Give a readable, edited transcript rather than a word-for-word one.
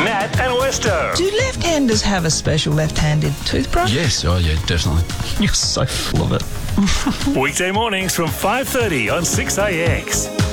Matt and Westo. Do left-handers have a special left-handed toothbrush? Yes, oh yeah, definitely. You're so full of it. Weekday mornings from 5:30 on 6AX.